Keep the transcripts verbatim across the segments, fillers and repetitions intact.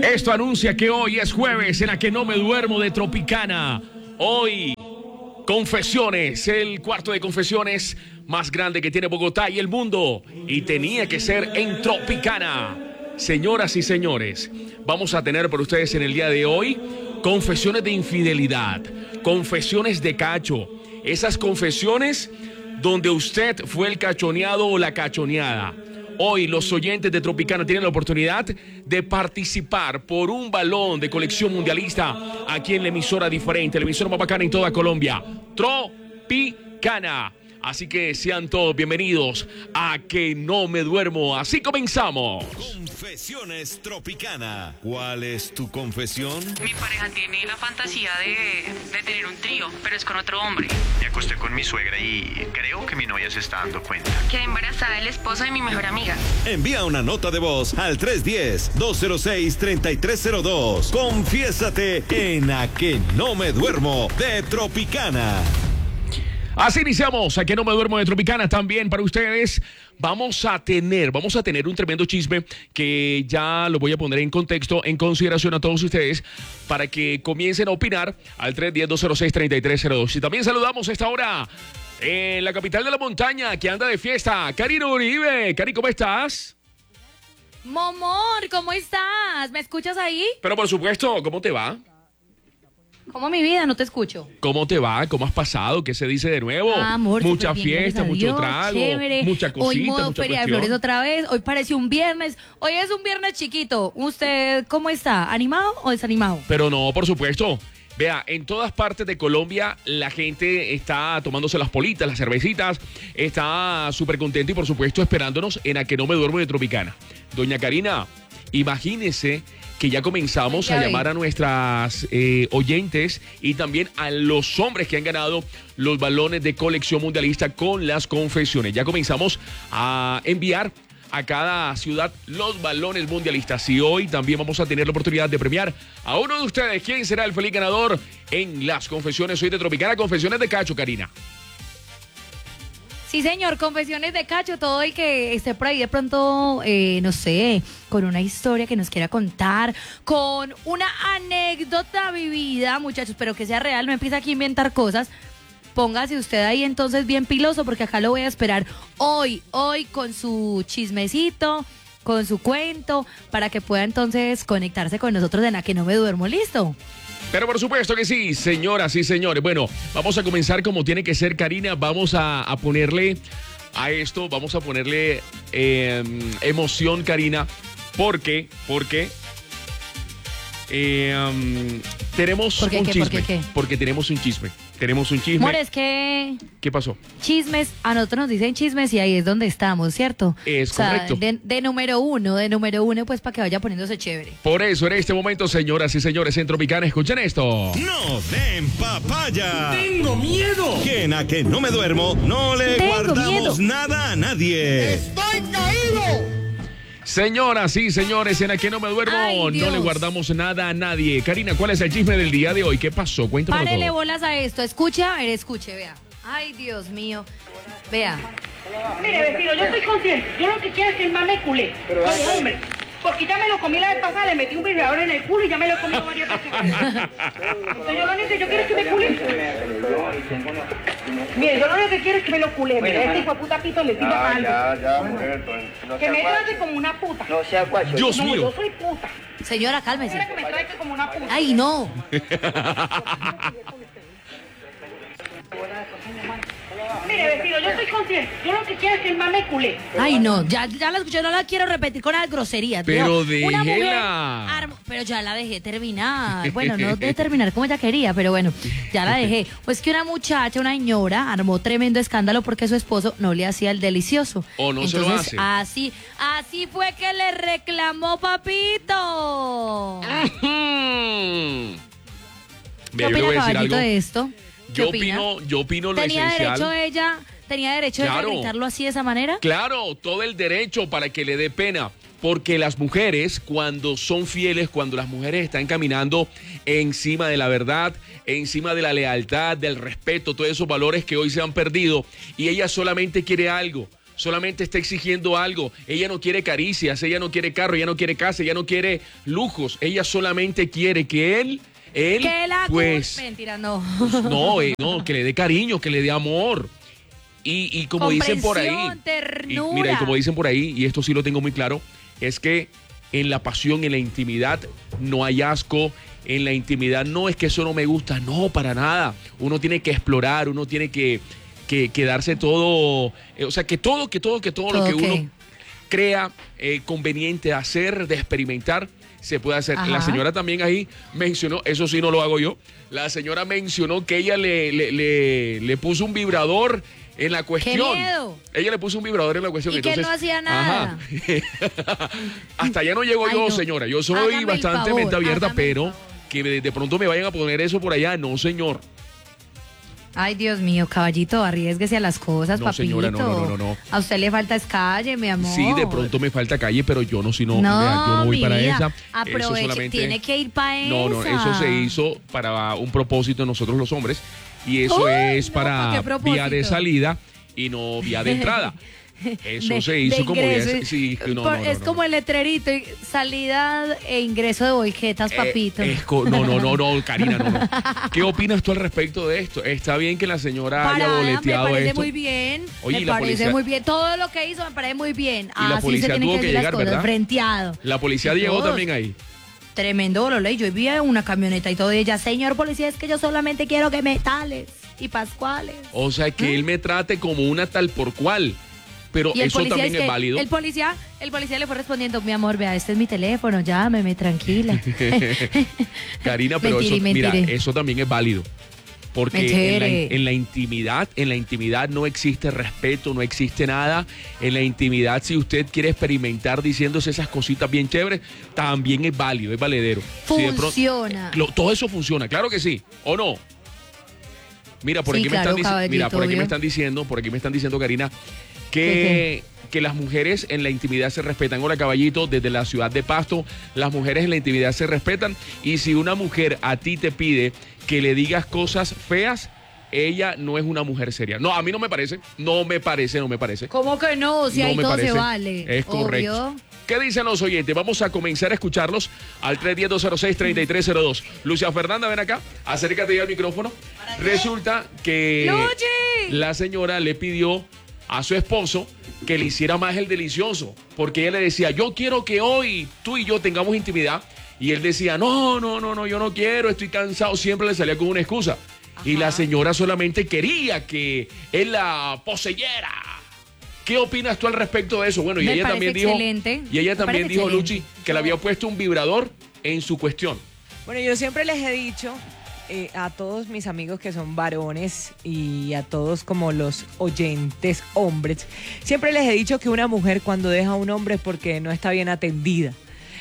Esto anuncia que hoy es jueves en la que no me duermo de Tropicana. Hoy, confesiones, el cuarto de confesiones más grande que tiene Bogotá y el mundo. Y tenía que ser en Tropicana. Señoras y señores, vamos a tener por ustedes en el día de hoy confesiones de infidelidad, confesiones de cacho. Esas confesiones donde usted fue el cachoneado o la cachoneada. Hoy los oyentes de Tropicana tienen la oportunidad de participar por un balón de colección mundialista aquí en la emisora diferente, la emisora más bacana en toda Colombia, Tropicana. Así que sean todos bienvenidos a Que No Me Duermo. Así comenzamos. Confesiones Tropicana. ¿Cuál es tu confesión? Mi pareja tiene la fantasía de, de tener un trío, pero es con otro hombre. Me acosté con mi suegra y creo que mi novia se está dando cuenta. Quedé embarazada del esposo de mi mejor amiga. Envía una nota de voz al tres uno cero, dos cero seis, tres tres cero dos. Confiésate en A Que No Me Duermo de Tropicana. Así iniciamos a Que No Me Duermo de Tropicana también para ustedes. Vamos a tener, vamos a tener un tremendo chisme que ya lo voy a poner en contexto, en consideración a todos ustedes para que comiencen a opinar al tres uno cero, dos cero seis, tres tres cero dos. Y también saludamos a esta hora en la capital de la montaña que anda de fiesta, Karina Uribe. Cari, ¿cómo estás? Momor, ¿cómo estás? ¿Me escuchas ahí? Pero por supuesto, ¿cómo te va? ¿Cómo mi vida? No te escucho. ¿Cómo te va? ¿Cómo has pasado? ¿Qué se dice de nuevo? Ah, amor, mucha bien, fiesta, mucho Dios, trago, chévere. mucha cosita, Hoy modo mucha Feria de cuestión. Flores otra vez. Hoy parece un viernes. Hoy es un viernes chiquito. ¿Usted cómo está? ¿Animado o desanimado? Pero no, por supuesto. Vea, en todas partes de Colombia la gente está tomándose las politas, las cervecitas, está súper contenta y por supuesto esperándonos en A Que No Me Duermo de Tropicana. Doña Karina, imagínese que ya comenzamos a llamar a nuestras eh, oyentes y también a los hombres que han ganado los balones de colección mundialista con las confesiones. Ya comenzamos a enviar a cada ciudad los balones mundialistas y hoy también vamos a tener la oportunidad de premiar a uno de ustedes. ¿Quién será el feliz ganador en las confesiones hoy de Tropicana? Confesiones de cacho, Karina. Sí, señor, confesiones de cacho, todo el que esté por ahí de pronto, eh, no sé, con una historia que nos quiera contar, con una anécdota vivida, muchachos, pero que sea real, no empieza aquí a inventar cosas. Póngase usted ahí entonces bien piloso, porque acá lo voy a esperar hoy, hoy con su chismecito, con su cuento, para que pueda entonces conectarse con nosotros en A Que No Me Duermo, ¿listo? Pero por supuesto que sí, señoras y señores. Bueno, vamos a comenzar como tiene que ser, Karina. Vamos a, a ponerle a esto, vamos a ponerle eh, emoción, Karina. ¿Por qué? Porque eh, um, tenemos ¿Por qué, un qué, chisme. por qué, qué? Porque tenemos un chisme. Tenemos un chisme. Amor, es que ¿Qué pasó? chismes, a nosotros nos dicen chismes y ahí es donde estamos, ¿cierto? Es o sea, correcto. De, de número uno, de número uno, pues para que vaya poniéndose chévere. Por eso, en este momento, señoras y señores en Tropicana, escuchen esto. ¡No den papaya! ¡Tengo miedo! Que en A Que No Me Duermo no le Tengo guardamos miedo. nada a nadie. ¡Estoy caído! Señoras y señores, en A Que No Me Duermo Ay, no Dios. le guardamos nada a nadie. Karina, ¿cuál es el chisme del día de hoy? ¿Qué pasó? Cuéntamelo Párele todo. bolas a esto, escuche, a ver, escuche, vea. Ay, Dios mío, vea. Mire, vecino, yo estoy consciente. Yo lo que quiero es que el man me culé. Como hombre. Porque ya me lo comí la vez pasada, le metí un vibrador en el culo y ya me lo he comido varias veces. Entonces yo lo único que yo quiero es que me cule. Mire, yo lo único que quiero es que me lo cule. Mire, este hijo de puta pito le tiro para algo. Ya, ya, mujer, entonces, no Que sea me guacho. trate como una puta. No sea guacho. Dios No, mío. yo soy puta. Señora, Quiero cálmese. que me trate como una puta. Ay, no. Mire, vecino, yo estoy consciente. Yo lo que quiero es que el man me culé. Ay, no, ya, ya la escuché, no la quiero repetir con las groserías. Pero Dios. Una mujer déjela. arm- pero ya la dejé terminar. Bueno, no de terminar como ella quería, pero bueno, ya la dejé. Pues que una muchacha, una señora, armó tremendo escándalo porque su esposo no le hacía el delicioso. O no se lo Entonces, hace. así, así fue que le reclamó papito. Mm. ¿Qué Vea, yo le opina, voy a decir caballito, algo. de esto? ¿Qué Yo opina? opino, yo opino lo ¿Tenía esencial. derecho ella, tenía derecho ella a Claro. gritarlo así de esa manera? Claro, todo el derecho para que le dé pena. Porque las mujeres, cuando son fieles, cuando las mujeres están caminando encima de la verdad, encima de la lealtad, del respeto, todos esos valores que hoy se han perdido, y ella solamente quiere algo, solamente está exigiendo algo. Ella no quiere caricias, ella no quiere carro, ella no quiere casa, ella no quiere lujos. Ella solamente quiere que él, él, que la pues... Mentira, no. No, eh, no, que le dé cariño, que le dé amor. Y, y como dicen por ahí, y, mira, y como dicen por ahí, y esto sí lo tengo muy claro, es que en la pasión, en la intimidad, no hay asco. En la intimidad no es que eso no me gusta, no, para nada. Uno tiene que explorar, uno tiene que, que, que darse todo, eh, o sea, que todo, que todo, que todo, todo lo que okay. uno crea eh, conveniente hacer, de experimentar, se puede hacer. Ajá. La señora también ahí mencionó, eso sí no lo hago yo, la señora mencionó que ella le, le, le, le puso un vibrador en la cuestión. ¡Qué miedo! Ella le puso un vibrador en la cuestión. Y entonces, que no hacía nada. Hasta allá no llego Ay, yo, no. señora. Yo soy Hágame bastante mente abierta, Hágame pero que de, de pronto me vayan a poner eso por allá. No, señor. Ay, Dios mío, caballito, arriésguese a las cosas, no, papito. Señora, no, no, no, no. A usted le falta es calle, mi amor. Sí, de pronto me falta calle, pero yo no, si no, no, vea, yo no voy para vida, esa. Aproveche, solamente, tiene que ir para esa. No, no, eso se hizo para un propósito de nosotros los hombres y eso Uy, es no, para vía de salida y no vía de entrada. Eso de, se hizo como ingreso, vía, sí, no, por, no, no, es no, como no. el letrerito, salida e ingreso de boquetas, papito. Eh, co- no, no, no, no, Karina, no, no. ¿Qué opinas tú al respecto de esto? ¿Está bien que la señora Parada, haya boleteado me parece esto? muy bien, Oye, me la parece policía... muy bien. Todo lo que hizo me parece muy bien. Y la Así policía se tuvo que, que que llegar, las cosas, ¿verdad? Frenteado. La policía y llegó todos. también ahí. Tremendo dolor, yo vivía en una camioneta y todo, y ella, señor policía, es que yo solamente quiero que me tales y pascuales. O sea, que ¿Mm? él me trate como una tal por cual. Pero y el eso también es, es válido. El policía, el policía le fue respondiendo, mi amor, vea, este es mi teléfono, llámeme, tranquila. Karina, pero mentiri, eso, mentiri. mira, eso también es válido. Porque en la, en la intimidad, en la intimidad no existe respeto, no existe nada. En la intimidad, si usted quiere experimentar diciéndose esas cositas bien chéveres, también es válido, es valedero. Funciona. Si pronto, lo, todo eso funciona, claro que sí, ¿o no? Mira, por sí, aquí claro, me están diciendo, mira, por aquí obvio. me están diciendo, por aquí me están diciendo, Karina, que, que las mujeres en la intimidad se respetan. Hola, caballito, desde la ciudad de Pasto, las mujeres en la intimidad se respetan. Y si una mujer a ti te pide que le digas cosas feas, ella no es una mujer seria. No, a mí no me parece, no me parece, no me parece. ¿Cómo que no? Si no ahí me todo parece. se vale. Es correcto. Obvio. ¿Qué dicen los oyentes? Vamos a comenzar a escucharlos al tres uno cero, dos cero seis, tres tres cero dos. Lucia Fernanda, ven acá, acércate ya al micrófono. Resulta que ¡Luchi! la señora le pidió a su esposo que le hiciera más el delicioso, porque ella le decía, yo quiero que hoy tú y yo tengamos intimidad, y él decía, no, no, no, no, yo no quiero, estoy cansado, siempre le salía con una excusa. Ajá. Y la señora solamente quería que él la poseyera. ¿Qué opinas tú al respecto de eso? Bueno, y Me ella también dijo, excelente. y ella Me también parece dijo, excelente. Luchi, que le había puesto un vibrador en su cuestión. Bueno, yo siempre les he dicho eh, a todos mis amigos que son varones y a todos como los oyentes hombres, siempre les he dicho que una mujer cuando deja a un hombre es porque no está bien atendida.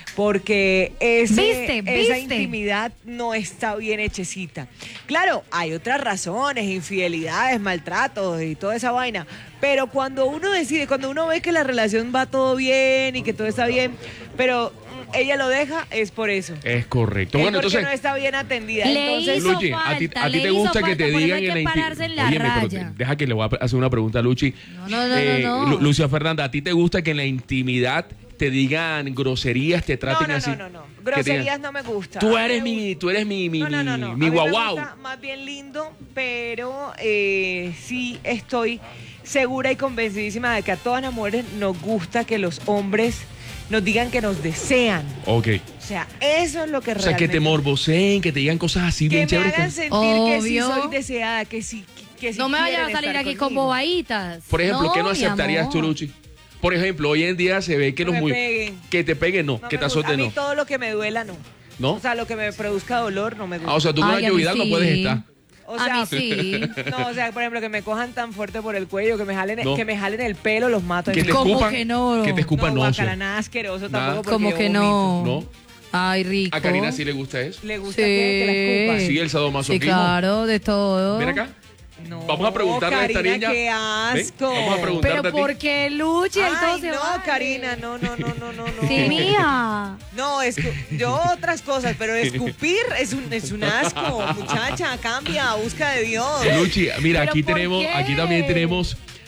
Porque ese, ¿Viste? esa ¿Viste? intimidad no está bien hechecita. Claro, hay otras razones, infidelidades, maltratos y toda esa vaina. Pero cuando uno decide, cuando uno ve que la relación va todo bien y que todo está bien, pero ella lo deja, es por eso. Es correcto. Es bueno, porque entonces, no está bien atendida. Le Entonces, hizo Luchi, a ti, falta, a ti le te hizo gusta que falta, te por eso digan hay en que la pararse en la Óyeme, pero raya. deja que le voy a hacer una pregunta a Luchi. No, no, no, Eh, no, no. Lu- Lucia Fernanda, ¿a ti te gusta que en la intimidad te digan groserías, te no, traten no, así? no, no, no. Que te digan, Groserías no me gusta. Tú A mí eres me mi, tú eres mi, mi, No, no, no, no. mi, mi A mí guau me guau. gusta más bien lindo, pero eh, sí estoy segura y convencidísima de que a todas las mujeres nos gusta que los hombres nos digan que nos desean. Ok. O sea, eso es lo que O sea, realmente... que te morboseen, que te digan cosas así que bien me chéveres. hagan que- sentir que sí Obvio. soy deseada, que sí, que sí No me vayas a quieren salir estar aquí con conmigo. bobaditas. Por ejemplo, ¿qué no mi aceptarías tú, amor. Luchi? Por ejemplo, hoy en día se ve que No los me muy... peguen. Que te peguen, no. No que me te gusta. azoten, A mí no. todo lo que me duela, no. ¿No? O sea, lo que me produzca dolor, no me gusta. Ah, o sea, tú con Ay, una a mí llovidad no sí. puedes estar. O A sea, mí sí. No, o sea, por ejemplo, que me cojan tan fuerte por el cuello, que me jalen, No. que me jalen el pelo, los mato. Que te ¿Cómo escupan. que no? Que te escupan, no, no. guacala, sí. nada asqueroso Nada. tampoco. porque Como yo que vomito. no. No. Ay, rico. A Karina sí le gusta eso. ¿Le gusta Sí. que, que la escupan? Sí, el Sí, sadomasoquismo. claro, de todo. Ven acá. No, Vamos a preguntarle a esta Karina, niña. qué Ven, asco. vamos a preguntarle Pero a ti. ¿por qué Luchi? Ahí todo Ay, se no, vale. Karina, no, no, no, no, no, no. Sí, mía. No, escu- yo otras cosas, pero escupir es un, es un asco, muchacha, cambia, busca de Dios. Luchi, mira, ¿Pero aquí por tenemos, qué? aquí también tenemos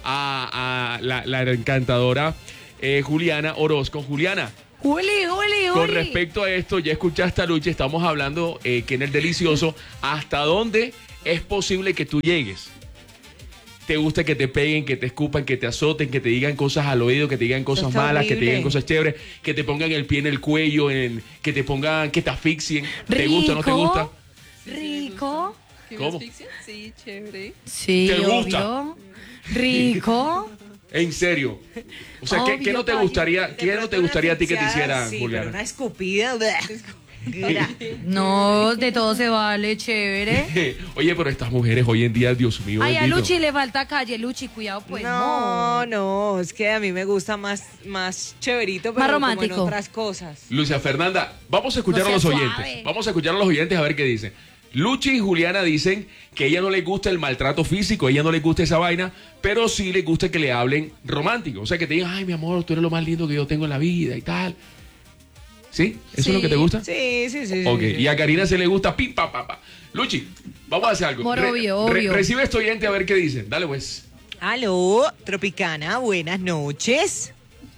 a, a la, la encantadora eh, Juliana Orozco. Juliana, Juli, Juli, Juli. con respecto a esto, ya escuchaste a Luchi, estamos hablando eh, que en el delicioso, ¿hasta dónde es posible que tú llegues? ¿Te gusta que te peguen, que te escupan, que te azoten, que te digan cosas al oído, que te digan cosas Está malas, que te horrible. digan cosas chéveres, que te pongan el pie en el cuello, en, que te pongan, que te asfixien? ¿Te gusta o no te gusta? Rico. ¿Cómo? Sí, chévere. Sí, ¿Te gusta? obvio. Rico. En serio. O sea, ¿qué, Obvio, qué no te papi. gustaría, De qué no pronto te una gustaría a ti que te asfixiada, hicieran, sí, Juliana? pero una escupida. bleh. Mira. No, de todo se vale, chévere. Oye, pero estas mujeres hoy en día, Dios mío, Ay, a bendito. Luchi le falta calle, Luchi, cuidado pues. No, no, es que a mí me gusta más, más chéverito, pero Más como en romántico. otras cosas. Lucia Fernanda, vamos a escuchar No a los seas oyentes. suave. Vamos a escuchar a los oyentes a ver qué dicen. Luchi y Juliana dicen que a ella no le gusta el maltrato físico, a ella no le gusta esa vaina, pero sí le gusta que le hablen romántico. O sea, que te digan, ay, mi amor, tú eres lo más lindo que yo tengo en la vida y tal. ¿Sí? ¿Eso Sí. es lo que te gusta? Sí, sí, sí. Ok, sí, sí. y a Karina se le gusta pim, pa, pa, pa. Luchi, vamos a hacer algo. Amor, obvio, obvio. Recibe este oyente a ver qué dicen. Dale, pues. Aló, Tropicana, buenas noches.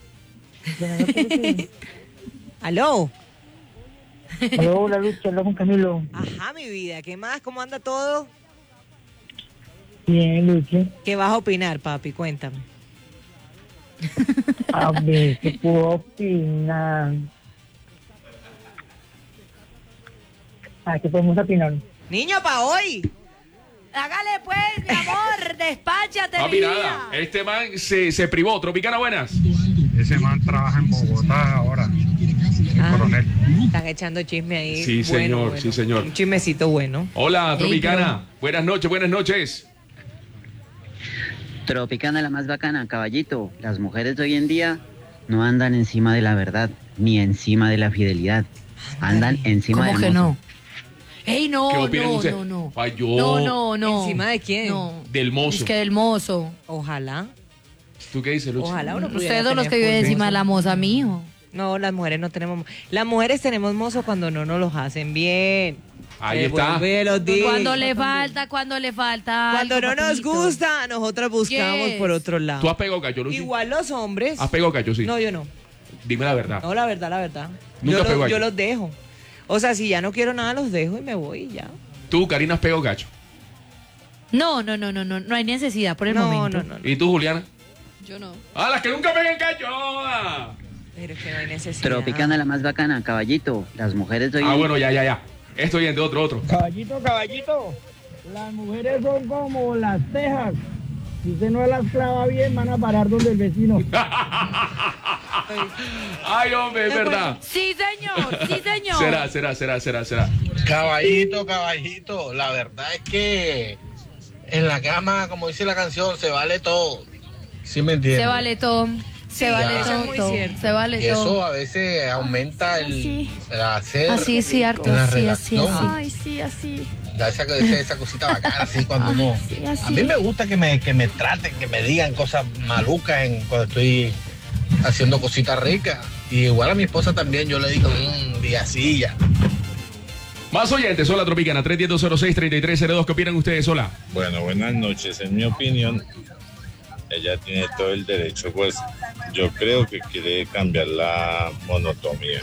Aló. Hola, hola, Lucha, habla con Camilo. Ajá, mi vida, ¿qué más? ¿Cómo anda todo? Bien, Lucha. ¿Qué vas a opinar, papi? Cuéntame. A ver, ¿qué puedo opinar? ¿A qué podemos opinar? Niño, pa' hoy. Hágale pues, mi amor, despáchate, Papi, mi nada. vida. Este man se, se privó. Tropicana, buenas. Ese man trabaja en Bogotá ahora. Ah, Coronel. están echando chisme ahí. Sí, Bueno, señor, bueno. sí, señor. Un chismecito bueno. Hola, Hey, Tropicana. Buenas noches, buenas noches. Tropicana la más bacana, caballito. Las mujeres de hoy en día no andan encima de la verdad, ni encima de la fidelidad. Andan encima ¿Cómo del que mozo. no? Ey, no, ¿Qué opinan no, ustedes? no, no. Falló. No, no, no. ¿Encima de quién? No. Del mozo. Es que del mozo. Ojalá. ¿Tú qué dices, Luchi? Ojalá uno pudiera Ustedes son los tener que viven full encima de mozo. la moza, mijo. No, las mujeres no tenemos. Las mujeres tenemos mozo cuando no nos los hacen bien. Ahí Eh, está. vuelve los días. Cuando le falta, cuando le falta. Cuando algo, no nos papito. gusta, nosotras buscamos Yes. por otro lado. ¿Tú has pegado cacho, Luchi? Igual los hombres. ¿Has pegado cacho, sí? No, yo no. Dime la verdad. No, la verdad, la verdad. Nunca yo, pegó los, ahí. yo los dejo. O sea, si ya no quiero nada, los dejo y me voy y ya. ¿Tú, Karina, has pegado cacho? No, no, no, no, no, no hay necesidad por el No, momento. no, no, no. ¿Y tú, Juliana? Yo no. ¡Ah, las que nunca pegan cacho! ¡Ah! Pero es que no hay necesidad. Tropicana la más bacana, caballito. Las mujeres de hoy Ah, en bueno, ya, ya, ya. Esto oyente, otro, otro. Caballito, caballito. Las mujeres son como las tejas. Si usted no las clava bien, van a parar donde el vecino. Ay, hombre, es verdad. Sí, señor, sí, señor. Será, será, será, será, será. Caballito, caballito, la verdad es que en la cama, como dice la canción, se vale todo. ¿Sí me entiendes? Se vale todo. Se Sí, vale eso es todo. muy todo. cierto. Se vale Y todo. eso a veces aumenta el, Sí. el hacer. Así es cierto, en la sí, así, relación. así. Ay, sí, así. Da esa, esa, esa cosita bacana, así cuando no. Sí, A así. mí me gusta que me, que me traten, que me digan cosas malucas en, cuando estoy haciendo cositas ricas. Y igual a mi esposa también, yo le digo, mmm, día así ya. Más oyentes, hola Tropicana, tres uno cero cero seis, tres tres cero dos. ¿Qué opinan ustedes? Hola. Bueno, buenas noches. En mi opinión, ella tiene todo el derecho, pues yo creo que quiere cambiar la monotonía.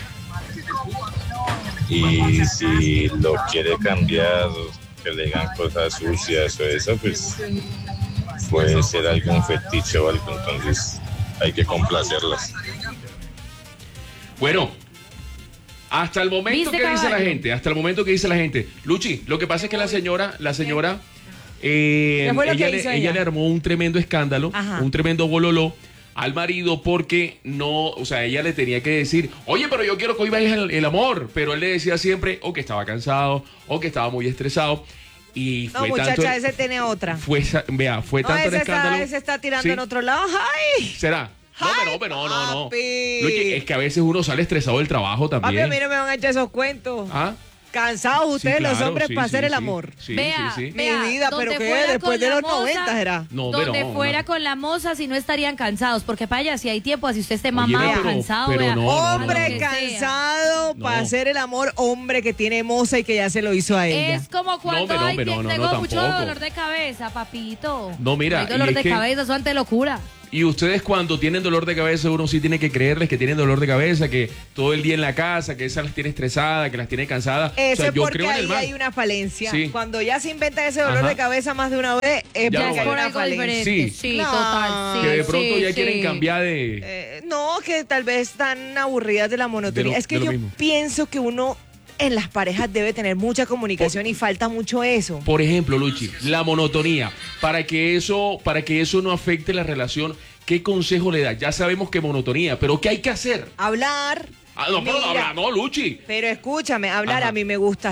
Y si lo quiere cambiar, que le digan cosas sucias o eso, pues puede ser algún fetiche o algo, entonces hay que complacerlas. Bueno, hasta el momento ¿Viste, que dice la caballo? gente, hasta el momento que dice la gente. Luchi, lo que pasa es que la señora, la señora, eh, ¿Qué fue lo ella, que le, hizo ella ella? le armó un tremendo escándalo, Ajá. un tremendo bololó al marido porque no, o sea, ella le tenía que decir, oye, pero yo quiero que hoy vayas el, el amor, pero él le decía siempre o que estaba cansado o que estaba muy estresado y No, fue muchacha, tanto, ese tiene otra. fue, sa- vea, fue No, tanto el ese escándalo. está, ese está tirando ¿Sí? en otro lado. ¡Ay! ¿Será? No, Ay, pero, pero no, no, no. papi. Luchi, es que a veces uno sale estresado del trabajo Papi, también. a mí no me van a echar esos cuentos. ¿Ah? Cansados Sí, ustedes los claro, hombres sí, para sí, hacer el sí. amor. Sí, Vea, sí, sí. vea, Mi vida, donde pero ¿qué? fuera Después con de la los moza, noventa será. No, donde pero, fuera no. con la moza si no estarían cansados, porque para allá si hay tiempo, así usted esté Oye, mamado, pero- cansado, pero vea, no, no, a lo Hombre que sea. cansado, para No. hacer el amor hombre que tiene moza y que ya se lo hizo a ella. Es como cuando hombre, no, ay, hombre, no, no, tengo no, mucho tampoco. dolor de cabeza, papito. No, mira, Hay dolor y es de que- cabeza, eso ante locura. Y ustedes cuando tienen dolor de cabeza, uno sí tiene que creerles que tienen dolor de cabeza, que todo el día en la casa, que esa las tiene estresadas, que las tiene cansadas. Eso o sea, es yo porque creo en el ahí mal. hay una falencia. Sí. Cuando ya se inventa ese dolor Ajá. de cabeza más de una vez, es Ya porque no hay vale. Por una algo falencia. diferente. Sí. Sí, No. total. Sí, que de pronto sí, ya sí. quieren cambiar de... Eh, no, que tal vez están aburridas de la monotonía. De lo- es que de lo yo mismo. pienso que uno en las parejas debe tener mucha comunicación y falta mucho eso. Por ejemplo, Luchi, la monotonía. Para que eso, para que eso no afecte la relación, ¿qué consejo le da? Ya sabemos que monotonía, pero ¿qué hay que hacer? Hablar. Ah, no, pero no Mira, habla, no, Luchi. Pero escúchame, hablar Ajá. a mí me gusta